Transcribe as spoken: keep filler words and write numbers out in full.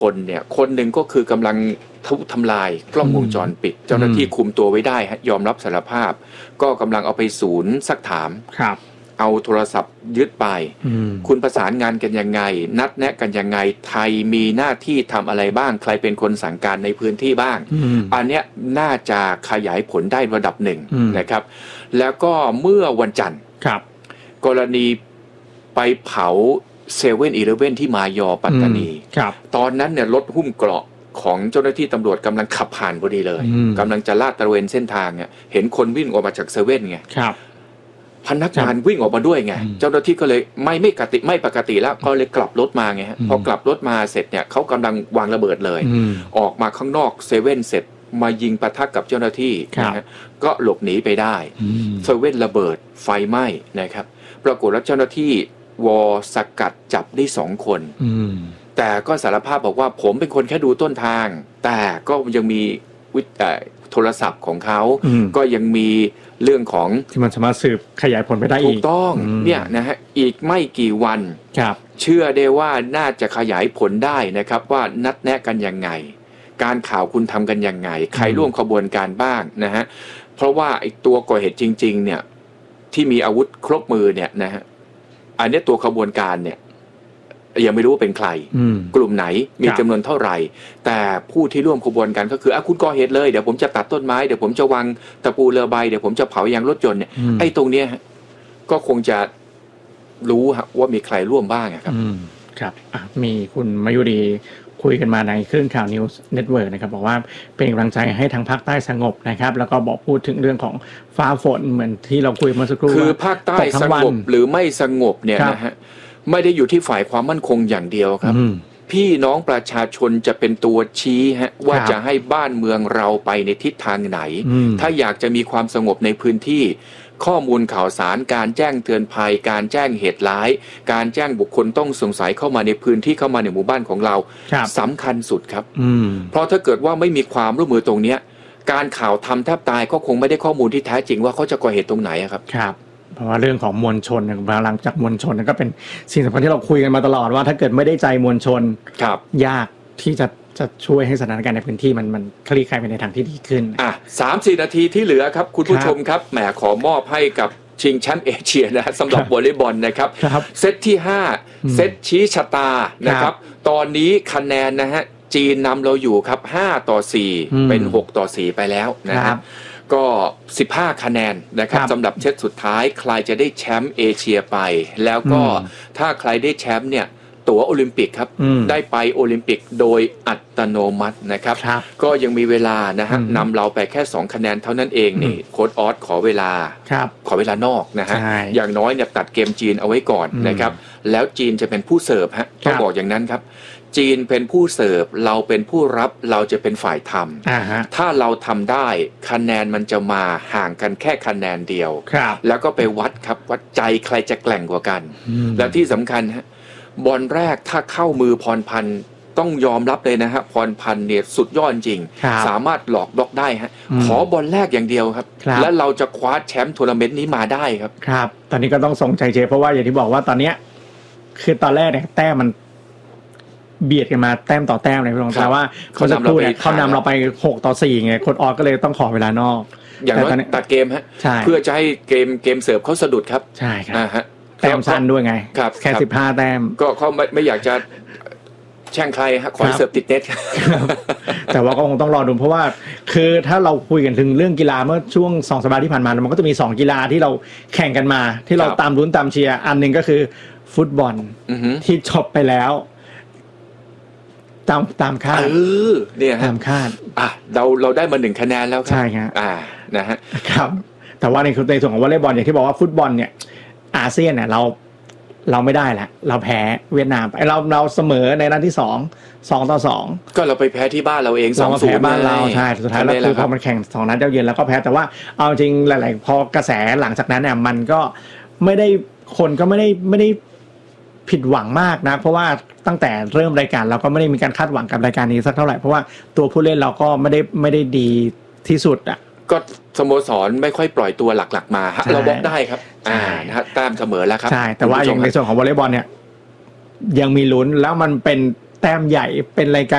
คนเนี่ยคนหนึ่งก็คือกำลังทุบทำลายกล้องวงจรปิดเจ้าหน้าที่คุมตัวไว้ได้ฮะยอมรับสารภาพก็กำลังเอาไปศูนย์ซักถามครับเอาโทรศัพท์ยึดไปคุณประสานงานกันยังไงนัดแนะกันยังไงไทยมีหน้าที่ทำอะไรบ้างใครเป็นคนสั่งการในพื้นที่บ้างอันเนี้ยน่าจะขยายผลได้ระดับหนึ่งนะครับแล้วก็เมื่อวันจันทร์กรณีไปเผาเซเว่นอีเลฟเว่นที่มายอปัตตานีตอนนั้นเนี่ยรถหุ้มเกราะของเจ้าหน้าที่ตำรวจกำลังขับผ่านพอดีเลยกำลังจะลาดตระเวนเส้นทางเนี่ยเห็นคนวิ่งออกมาจากเซเว่นไงพนักงานวิ่งออกมาด้วยไงเจ้าหน้าที่ก็เลยไม่ไม่ปกติไม่ปกติแล้วก็เลยกลับรถมาไงฮะพอกลับรถมาเสร็จเนี่ยเขากำลังวางระเบิดเลยออกมาข้างนอกเซเว่นเสร็จมายิงปะทะกับเจ้าหน้าที่นะฮะก็หลบหนีไปได้เซเว่นระเบิดไฟไหม้นะครับปรากฏว่าเจ้าหน้าที่วอสกัดจับได้สองคนแต่ก็สารภาพบอกว่าผมเป็นคนแค่ดูต้นทางแต่ก็ยังมีวิโทรศัพท์ของเขาก็ยังมีเรื่องของที่มันสามารถสืบขยายผลไปได้อีกถูกต้องเนี่ยนะฮะอีกไม่กี่วันเชื่อได้ว่าน่าจะขยายผลได้นะครับว่านัดแนะกันยังไงการข่าวคุณทำกันยังไงใครร่วมขบวนการบ้างนะฮะเพราะว่าไอ้ตัวก่อเหตุจริงๆเนี่ยที่มีอาวุธครบมือเนี่ยนะฮะอันนี้ตัวขบวนการเนี่ยยังไม่รู้ว่าเป็นใครกลุ่มไหนมีจำนวนเท่าไหร่แต่ผู้ที่ร่วมขบวนการก็คืออ่ะคุณก่อเหตุเลยเดี๋ยวผมจะตัดต้นไม้เดี๋ยวผมจะวางตะปูเรือใบเดี๋ยวผมจะเผายางรถยนต์เนี่ยไอ้ตรงเนี้ยก็คงจะรู้ว่ามีใครร่วมบ้างครับครับมีคุณมายุรีคุยกันมาในคลื่นข่าวนิวส์เน็ตเวิร์กนะครับบอกว่าเป็นกำลังใจให้ทางภาคใต้สงบนะครับแล้วก็บอกพูดถึงเรื่องของฟ้าฝนเหมือนที่เราคุยเมื่อสักครู่คือภาคใต้สงบหรือไม่สงบเนี่ยนะฮะไม่ได้อยู่ที่ฝ่ายความมั่นคงอย่างเดียวครับพี่น้องประชาชนจะเป็นตัวชี้ฮะว่าจะให้บ้านเมืองเราไปในทิศทางไหนถ้าอยากจะมีความสงบในพื้นที่ข้อมูลข่าวสารการแจ้งเตือนภัยการแจ้งเหตุร้ายการแจ้งบุคคลต้องสงสัยเข้ามาในพื้นที่เข้ามาในหมู่บ้านของเราสำคัญสุดครับเพราะถ้าเกิดว่าไม่มีความร่วมมือตรงนี้การข่าวทำแทบตายก็คงไม่ได้ข้อมูลที่แท้จริงว่าเขาจะก่อเหตุตรงไหนครับครับเพราะว่าเรื่องของมวลชนหลังจากมวลชนก็เป็นสิ่งสำคัญที่เราคุยกันมาตลอดว่าถ้าเกิดไม่ได้ใจมวลชนยากที่จะจะช่วยให้สถานการณ์ในพื้นที่มันมันคลี่คลายไปในทางที่ดีขึ้นอ่ะสามสี่นาทีที่เหลือครับคุณผู้ชมครับแหมขอมอบให้กับชิงแชมป์เอเชียนะสำหรับวอลเลย์บอลนะครับเซตที่ห้าเซตชี้ชะตานะครับตอนนี้คะแนนนะฮะจีนนำเราอยู่ครับห้าต่อสี่เป็นหกต่อสี่ไปแล้วนะครับก็สิบห้าคะแนนนะครับสำหรับเซตสุดท้ายใครจะได้แชมป์เอเชียไปแล้วก็ถ้าใครได้แชมป์เนี่ยตั๋วโอลิมปิกครับได้ไปโอลิมปิกโดยอัตโนมัตินะครับก็ยังมีเวลานะฮะนำเราไปแค่สองคะแนนเท่านั้นเองนี่โค้ชออสขอเวลาขอเวลานอกนะฮะอย่างน้อยเนี่ยตัดเกมจีนเอาไว้ก่อนนะครับแล้วจีนจะเป็นผู้เสิร์ฟฮะต้องบอกอย่างนั้นครับจีนเป็นผู้เสิร์ฟเราเป็นผู้รับเราจะเป็นฝ่ายทำถ้าเราทำได้คะแนนมันจะมาห่างกันแค่คะแนนเดียวแล้วก็ไปวัดครับวัดใจใครจะแกร่งกว่ากันแล้วที่สำคัญฮะบอลแรกถ้าเข้ามือพรพันธ์ต้องยอมรับเลยนะฮะพรพันธ์เนี่ยสุดยอดจริงสามารถหลอกบล็อกได้ฮะขอบอลแรกอย่างเดียวครับและเราจะคว้าแชมป์ทัวร์นาเมนต์นี้มาได้ครับครับตอนนี้ก็ต้องส่งใจเจเพราะว่าอย่างที่บอกว่าตอนเนี้ยคือตอนแรกเนี่ยแต้มมันเบียดกันมาแต้มต่อแต้มเลยพี่รองแต่ว่าเขาจะพูดเนี่ยเขานำเราไปหกต่อสี่ไงโค้ชออสก็เลยต้องขอเวลานอกอย่างน้อยตัดเกมฮะเพื่อจะให้เกมเกมเสิร์ฟเขาสะดุดครับใช่ครับแต้มสั้นด้วยไงแค่สิบห้าแต้มก็เขาไม่ไม่อยากจะแช่งใครฮะขอเสิร์ฟติดเน็ตแต่ว่าก็คงต้องรอดูเพราะว่าคือถ้าเราคุยกันถึงเรื่องกีฬาเมื่อช่วงสองสัปดาห์ที่ผ่านมามันก็จะมีสองกีฬาที่เราแข่งกันมาที่เราตามลุ้นตามเชียร์อันนึงก็คือฟุตบอลที่จบไปแล้วตามตามคาดเออเนี่ยตามคาดอ่ะเราเราได้มาหนึ่งคะแนนแล้วครับใช่ครับอ่านะฮะครับแต่ว่าในในส่วนของวอลเลย์บอลอย่างที่บอกว่าฟุตบอลเนี่ยอาเซียนเนี่ยเราเราไม่ได้ละเราแพ้เวียดนามไปเราเราเสมอในนัดที่สองสองต่อสองก็เราไปแพ้ที่บ้านเราเองสองศูนย์บ้านเราใช่สุดท้ายแล้วคือพอมันแข่งสองนัดเย็นแล้วก็แพ้แต่ว่าเอาจริงหลายๆพอกระแสหลังจากนั้นเนี่ยมันก็ไม่ได้คนก็ไม่ได้ไม่ได้ผิดหวังมากนะเพราะว่าตั้งแต่เริ่มรายการเราก็ไม่ได้มีการคาดหวังกับรายการนี้สักเท่าไหร่เพราะว่าตัวผู้เล่นเราก็ไม่ได้ไม่ได้ดีที่สุดอ่ะก็สโมสรไม่ค่อยปล่อยตัวหลักๆมาเราบล็อกได้ครับอ่านะฮะแต้มเสมอแล้วครับใช่แต่ว่าอย่างในส่วนของวอลเลย์บอลเนี่ยยังมีลุ้นแล้วมันเป็นแต้มใหญ่เป็นรายการ